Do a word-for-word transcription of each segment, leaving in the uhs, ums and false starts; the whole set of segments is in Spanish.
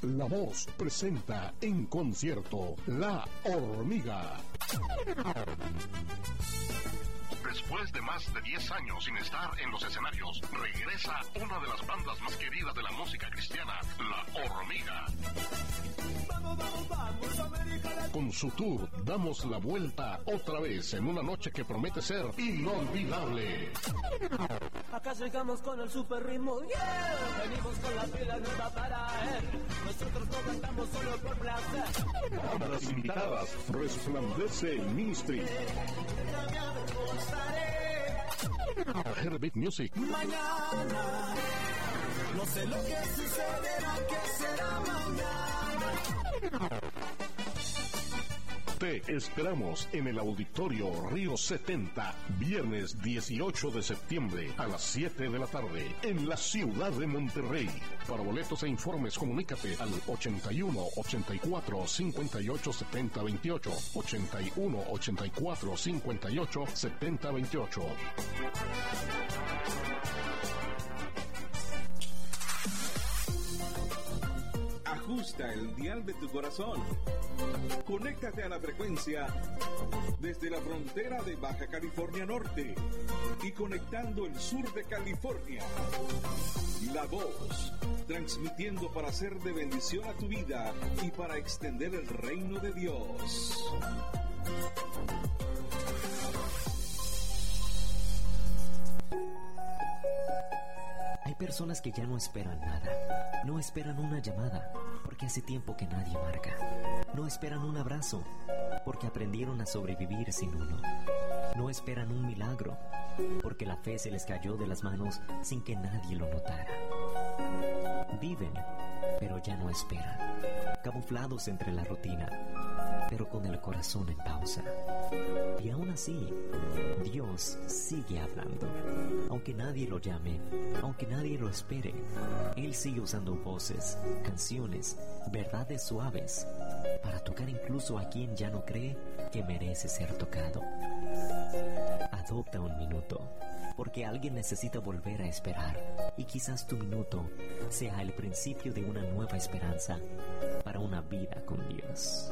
La Voz presenta en concierto La Hormiga. Después de más de diez años sin estar en los escenarios, regresa una de las bandas más queridas de la música cristiana, La Hormiga. Vamos, vamos, vamos, América. Con su tour, damos la vuelta otra vez en una noche que promete ser inolvidable. Acá llegamos con el super ritmo, yeah. Venimos con la pila nueva para él. Nosotros no cantamos solo por placer. Cámaras invitadas, Resplandece Ministry. Herbert Music. Mañana, no sé lo que sucederá, que será mañana. Te esperamos en el Auditorio Río setenta, viernes dieciocho de septiembre a las siete de la tarde, en la ciudad de Monterrey. Para boletos e informes, comunícate al ochenta y uno, ochenta y cuatro, cincuenta y ocho, setenta, veintiocho, ochenta y uno, ochenta y cuatro, cincuenta y ocho, setenta, veintiocho. Ajusta el dial de tu corazón. Conéctate a la frecuencia desde la frontera de Baja California Norte y conectando el sur de California. La Voz, transmitiendo para ser de bendición a tu vida y para extender el reino de Dios. Hay personas que ya no esperan nada. No esperan una llamada, porque hace tiempo que nadie marca. No esperan un abrazo, porque aprendieron a sobrevivir sin uno. No esperan un milagro, porque la fe se les cayó de las manos sin que nadie lo notara. Viven, pero ya no esperan, camuflados entre la rutina, pero con el corazón en pausa. Y aún así, Dios sigue hablando. Aunque nadie lo llame, aunque nadie lo espere, Él sigue usando voces, canciones, verdades suaves, para tocar incluso a quien ya no cree que merece ser tocado. Adopta un minuto, porque alguien necesita volver a esperar, y quizás tu minuto sea el principio de una nueva esperanza para una vida con Dios.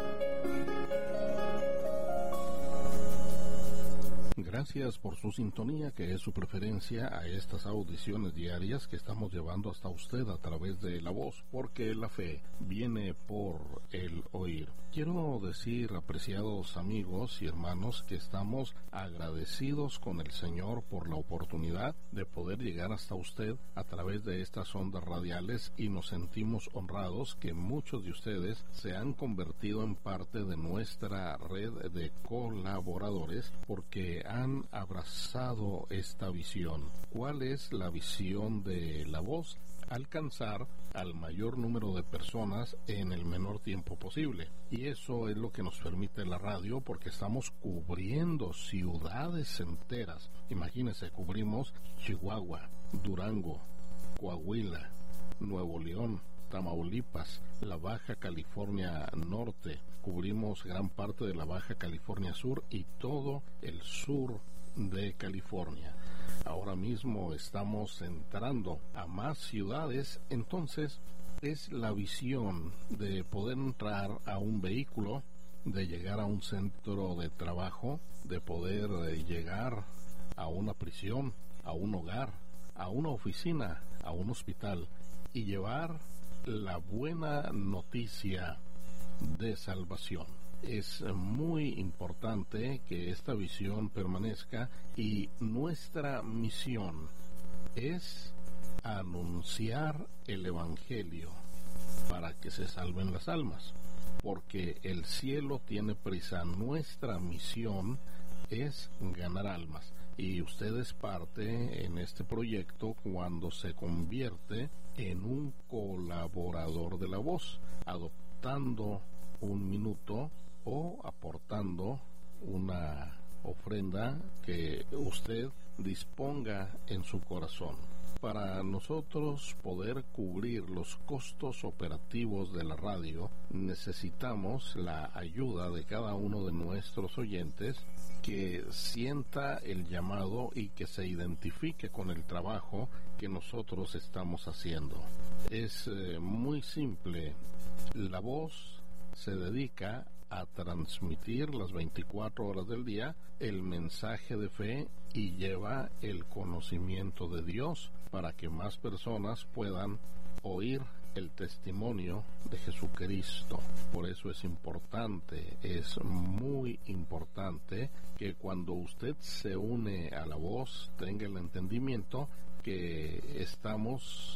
Gracias por su sintonía, que es su preferencia a estas audiciones diarias que estamos llevando hasta usted a través de La Voz, porque la fe viene por el oír. Quiero decir, apreciados amigos y hermanos, que estamos agradecidos con el Señor por la oportunidad de poder llegar hasta usted a través de estas ondas radiales, y nos sentimos honrados que muchos de ustedes se han convertido en parte de nuestra red de colaboradores, porque han abrazado esta visión. ¿Cuál es la visión de La Voz? Alcanzar al mayor número de personas en el menor tiempo posible. Y eso es lo que nos permite la radio, porque estamos cubriendo ciudades enteras. Imagínense, cubrimos Chihuahua, Durango, Coahuila, Nuevo León, Tamaulipas, la Baja California Norte, cubrimos gran parte de la Baja California Sur y todo el sur de California. Ahora mismo estamos entrando a más ciudades, entonces es la visión de poder entrar a un vehículo, de llegar a un centro de trabajo, de poder eh, llegar a una prisión, a un hogar, a una oficina, a un hospital, y llevar la buena noticia de salvación. Es muy importante que esta visión permanezca, y nuestra misión es anunciar el Evangelio para que se salven las almas, porque el cielo tiene prisa. Nuestra misión es ganar almas, y usted es parte en este proyecto cuando se convierte en un colaborador de La Voz, adoptando un minuto o aportando una ofrenda que usted disponga en su corazón. Para nosotros poder cubrir los costos operativos de la radio, necesitamos la ayuda de cada uno de nuestros oyentes que sienta el llamado y que se identifique con el trabajo que nosotros estamos haciendo. Es eh, muy simple. La voz se dedica a transmitir las veinticuatro horas del día el mensaje de fe y lleva el conocimiento de Dios para que más personas puedan oír el testimonio de Jesucristo. Por eso es importante, es muy importante que cuando usted se une a la voz tenga el entendimiento que estamos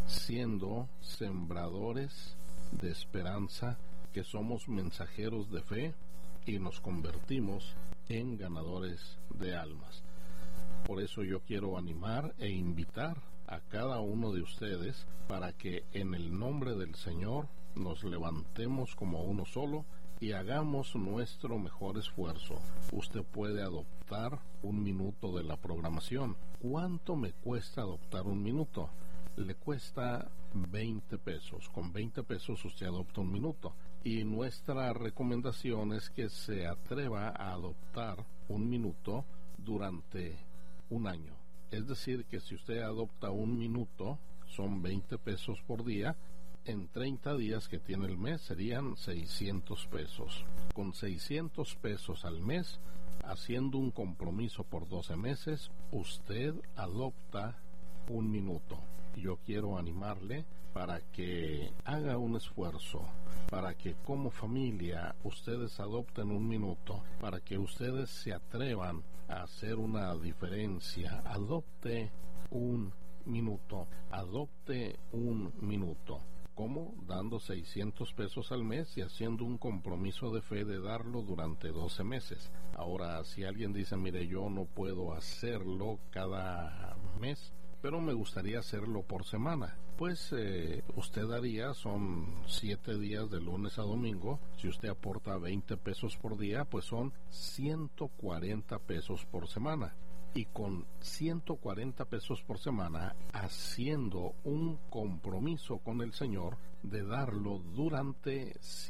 siendo sembradores de esperanza, que somos mensajeros de fe y nos convertimos en ganadores de almas. Por eso yo quiero animar e invitar a cada uno de ustedes para que en el nombre del Señor nos levantemos como uno solo y hagamos nuestro mejor esfuerzo. Usted puede adoptar un minuto de la programación. ¿Cuánto me cuesta adoptar un minuto? Le cuesta veinte pesos. Con veinte pesos usted adopta un minuto. Y nuestra recomendación es que se atreva a adoptar un minuto durante un año. Es decir, que si usted adopta un minuto, son veinte pesos por día. En treinta días que tiene el mes serían seiscientos pesos. Con seiscientos pesos al mes, haciendo un compromiso por doce meses, usted adopta un minuto. Yo quiero animarle para que haga un esfuerzo, para que como familia ustedes adopten un minuto, para que ustedes se atrevan a hacer una diferencia. Adopte un minuto, adopte un minuto. ¿Cómo? Dando seiscientos pesos al mes y haciendo un compromiso de fe de darlo durante doce meses. Ahora, si alguien dice, mire, yo no puedo hacerlo cada mes, pero me gustaría hacerlo por semana, pues eh, usted haría, son siete días de lunes a domingo. Si usted aporta veinte pesos por día, pues son ciento cuarenta pesos por semana. Y con ciento cuarenta pesos por semana, haciendo un compromiso con el Señor de darlo durante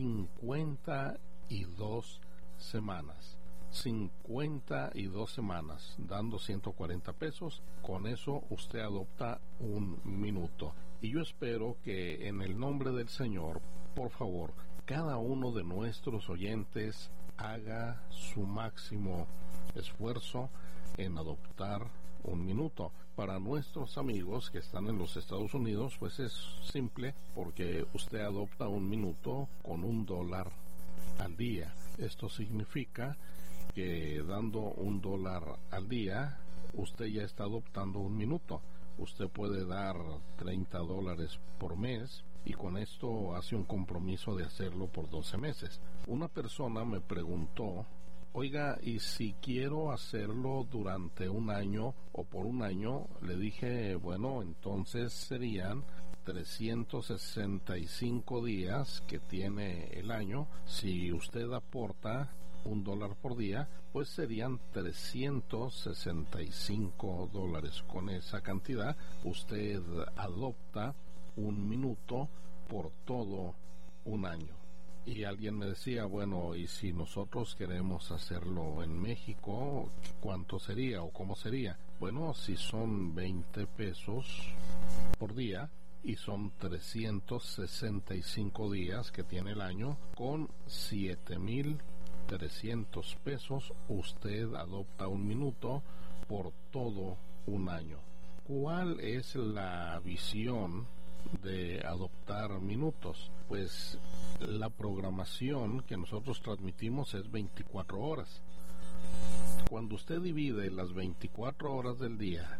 cincuenta y dos semanas. cincuenta y dos semanas, dando ciento cuarenta pesos, con eso usted adopta un minuto. Y yo espero que en el nombre del Señor, por favor, cada uno de nuestros oyentes haga su máximo esfuerzo en adoptar un minuto. Para nuestros amigos que están en los Estados Unidos, pues es simple, porque usted adopta un minuto con un dólar al día. Esto significa que dando un dólar al día, usted ya está adoptando un minuto. Usted puede dar treinta dólares por mes y con esto hace un compromiso de hacerlo por doce meses. Una persona me preguntó, oiga, ¿y si quiero hacerlo durante un año o por un año? Le dije, bueno, entonces serían trescientos sesenta y cinco días que tiene el año. Si usted aporta un dólar por día, pues serían trescientos sesenta y cinco dólares. Con esa cantidad usted adopta un minuto por todo un año. Y alguien me decía, bueno, y si nosotros queremos hacerlo en México, ¿cuánto sería o cómo sería? Bueno, si son veinte pesos por día y son trescientos sesenta y cinco días que tiene el año, con siete mil trescientos pesos usted adopta un minuto por todo un año. ¿Cuál es la visión de adoptar minutos? Pues la programación que nosotros transmitimos es veinticuatro horas. Cuando usted divide las veinticuatro horas del día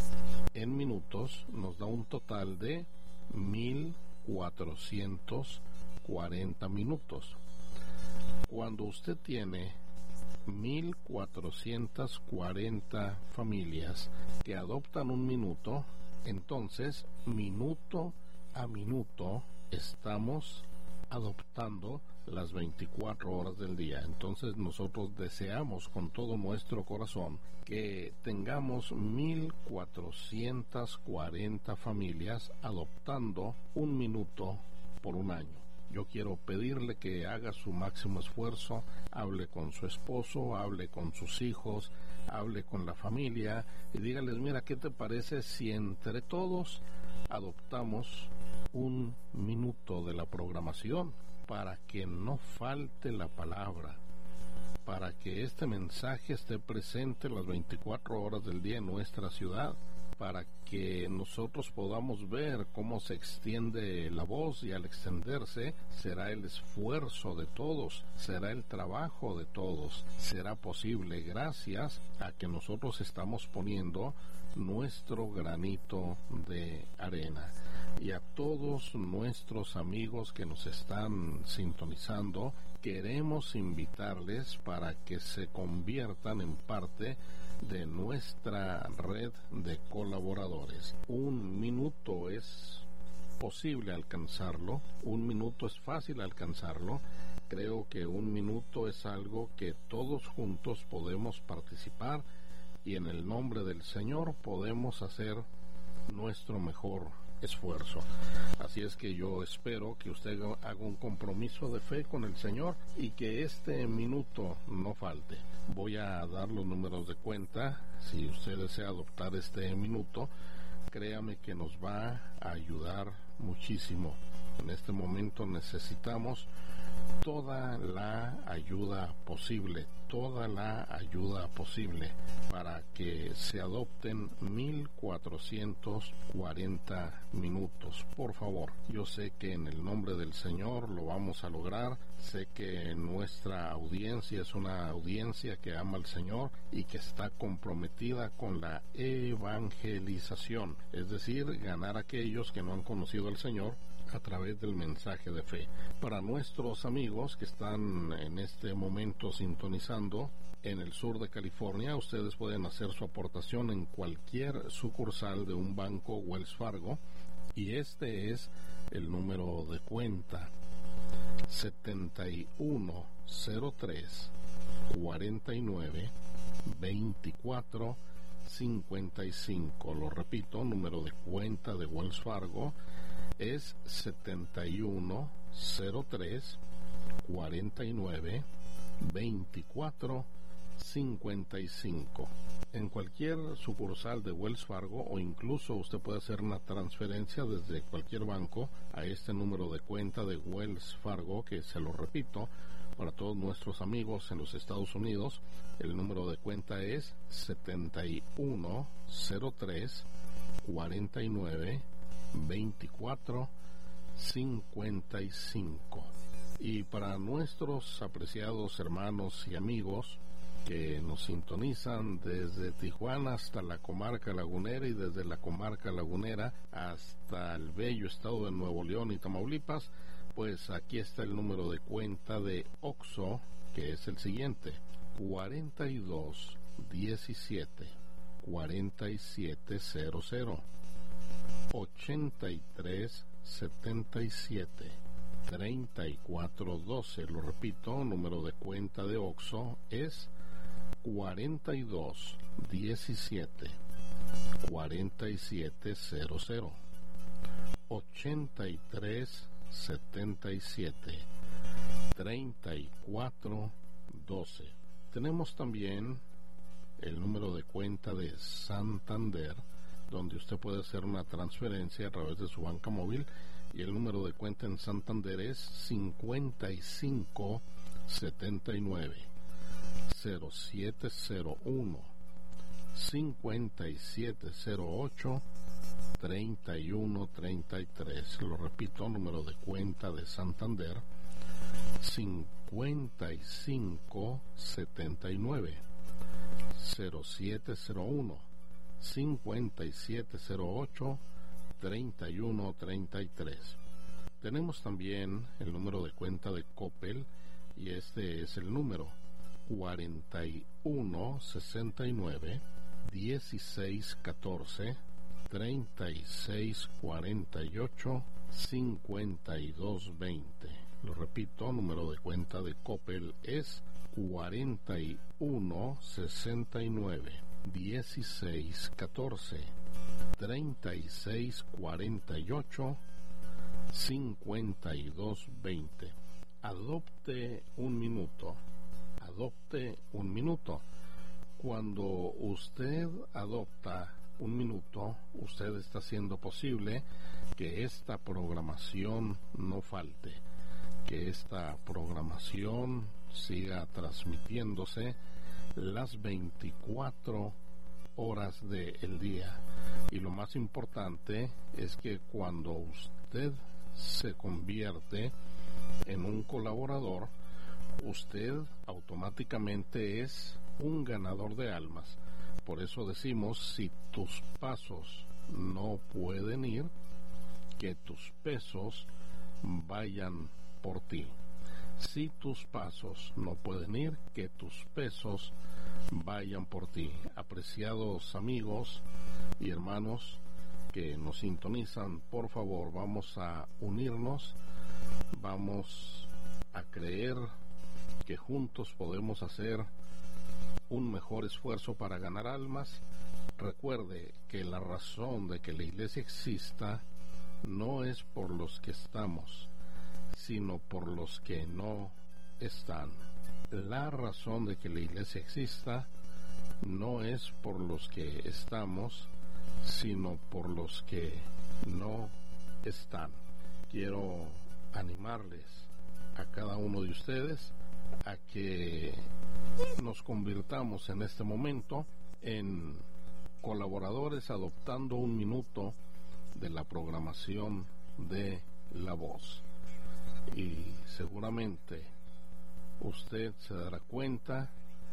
en minutos, nos da un total de mil cuatrocientos cuarenta minutos. Cuando usted tiene mil cuatrocientas cuarenta familias que adoptan un minuto, entonces minuto a minuto estamos adoptando las veinticuatro horas del día. Entonces nosotros deseamos con todo nuestro corazón que tengamos mil cuatrocientas cuarenta familias adoptando un minuto por un año. Yo quiero pedirle que haga su máximo esfuerzo, hable con su esposo, hable con sus hijos, hable con la familia y dígales, mira, ¿qué te parece si entre todos adoptamos un minuto de la programación para que no falte la palabra, para que este mensaje esté presente las veinticuatro horas del día en nuestra ciudad, para que nosotros podamos ver cómo se extiende la voz, y al extenderse será el esfuerzo de todos, será el trabajo de todos, será posible gracias a que nosotros estamos poniendo nuestro granito de arena. Y a todos nuestros amigos que nos están sintonizando, queremos invitarles para que se conviertan en parte de nuestra red de colaboradores. Un minuto es posible alcanzarlo, un minuto es fácil alcanzarlo. Creo que un minuto es algo que todos juntos podemos participar y en el nombre del Señor podemos hacer nuestro mejor esfuerzo. Así es que yo espero que usted haga un compromiso de fe con el Señor y que este minuto no falte. Voy a dar los números de cuenta. Si usted desea adoptar este minuto, créame que nos va a ayudar muchísimo. En este momento necesitamos toda la ayuda posible, toda la ayuda posible para que se adopten mil cuatrocientos cuarenta minutos. Por favor, yo sé que en el nombre del Señor lo vamos a lograr. Sé que nuestra audiencia es una audiencia que ama al Señor y que está comprometida con la evangelización, es decir, ganar a aquellos que no han conocido al Señor a través del mensaje de fe. Para nuestros amigos que están en este momento sintonizando en el sur de California, ustedes pueden hacer su aportación en cualquier sucursal de un banco Wells Fargo, y este es el número de cuenta: setenta y uno cero tres cuarenta y nueve veinticuatro cincuenta y cinco. Lo repito, número de cuenta de Wells Fargo es setenta y uno cero tres cuarenta y nueve veinticuatro cincuenta y cinco. En cualquier sucursal de Wells Fargo, o incluso usted puede hacer una transferencia desde cualquier banco a este número de cuenta de Wells Fargo, que se lo repito para todos nuestros amigos en los Estados Unidos. El número de cuenta es setenta y uno cero tres cuarenta y nueve veinticuatro cincuenta y cinco. Y para nuestros apreciados hermanos y amigos que nos sintonizan desde Tijuana hasta la comarca lagunera, y desde la comarca lagunera hasta el bello estado de Nuevo León y Tamaulipas, pues aquí está el número de cuenta de OXXO, que es el siguiente: cuarenta y dos diecisiete cuarenta y siete cero cero, ochenta y tres setenta y siete treinta y cuatro doce. Lo repito, número de cuenta de OXXO es cuarenta y dos diecisiete cuarenta y siete cero cero, ochenta y tres setenta y siete treinta y cuatro doce. Tenemos también el número de cuenta de Santander, donde usted puede hacer una transferencia a través de su banca móvil, y el número de cuenta en Santander es cincuenta y cinco setenta y nueve cero siete cero uno cincuenta y siete cero ocho treinta y uno treinta y tres. Lo repito, número de cuenta de Santander: cincuenta y cinco setenta y nueve cero siete cero uno cincuenta y siete cero ocho treinta y uno treinta y tres. Tenemos también el número de cuenta de Coppel, y este es el número cuarenta y uno sesenta y nueve dieciséis catorce treinta y seis cuarenta y ocho cincuenta y dos veinte. Lo repito, número de cuenta de Coppel es cuarenta y uno sesenta y nueve dieciséis catorce treinta y seis cuarenta y ocho cincuenta y dos veinte. Adopte un minuto. Adopte un minuto. Cuando usted adopta un minuto, usted está haciendo posible que esta programación no falte, que esta programación siga transmitiéndose las veinticuatro horas del día. Y lo más importante es que cuando usted se convierte en un colaborador, usted automáticamente es un ganador de almas. Por eso decimos, si tus pasos no pueden ir, que tus pesos vayan por ti. Si tus pasos no pueden ir, que tus pesos vayan por ti. Apreciados amigos y hermanos que nos sintonizan, por favor, vamos a unirnos, vamos a creer que juntos podemos hacer un mejor esfuerzo para ganar almas. Recuerde que la razón de que la iglesia exista no es por los que estamos, sino por los que no están. La razón de que la iglesia exista no es por los que estamos, sino por los que no están. Quiero animarles a cada uno de ustedes a que nos convirtamos en este momento en colaboradores adoptando un minuto de la programación de La Voz. Y seguramente usted se dará cuenta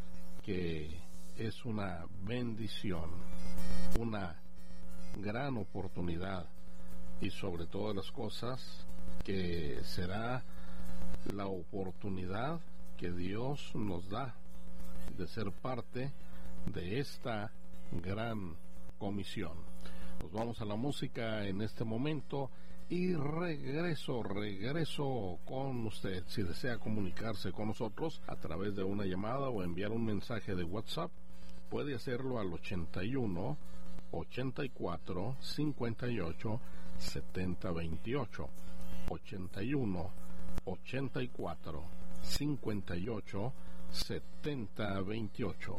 que es una bendición, una gran oportunidad, y sobre todas las cosas que será la oportunidad que Dios nos da de ser parte de esta gran comisión. Nos vamos a la música en este momento y regreso, regreso con usted. Si desea comunicarse con nosotros a través de una llamada o enviar un mensaje de WhatsApp, puede hacerlo al ochenta y uno ochenta y cuatro cincuenta y ocho setenta veintiocho, ochenta y uno ochenta y cuatro cincuenta y ocho setenta veintiocho.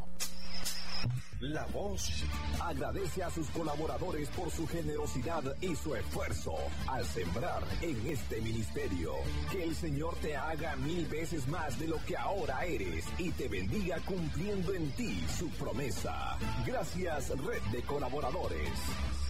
La Voz agradece a sus colaboradores por su generosidad y su esfuerzo al sembrar en este ministerio. Que el Señor te haga mil veces más de lo que ahora eres y te bendiga cumpliendo en ti su promesa. Gracias, Red de Colaboradores.